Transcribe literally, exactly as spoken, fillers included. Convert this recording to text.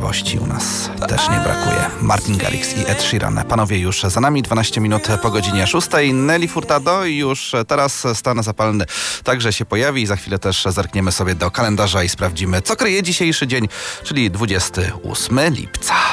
życzliwości u nas też nie brakuje. Martin Garrix i Ed Sheeran. Panowie, już za nami dwanaście minut po godzinie szóstej. Nelly Furtado i już teraz stan zapalny także się pojawi. Za chwilę też zerkniemy sobie do kalendarza i sprawdzimy, co kryje dzisiejszy dzień, czyli dwudziestego ósmego lipca.